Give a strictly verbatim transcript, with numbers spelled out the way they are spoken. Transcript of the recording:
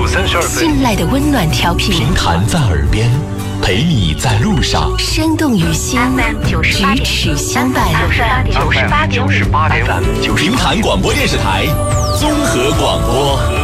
五三十二分， 信赖的温暖调频， 平谈在耳边，陪你在路上， 生动于心，咫尺相伴。 九十八点五，九十八点五， 平潭广播电视台综合广播。